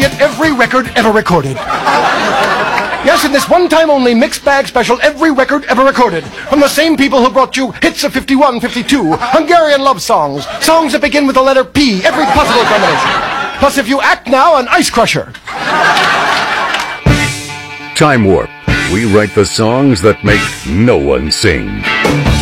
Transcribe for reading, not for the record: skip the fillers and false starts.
get every record ever recorded. Yes, in this one-time only mixed bag special, every record ever recorded. From the same people who brought you hits of 51, 52, Hungarian love songs, songs that begin with the letter P, every possible combination. Plus, if you act now, an ice crusher. Time Warp. We write the songs that make no one sing.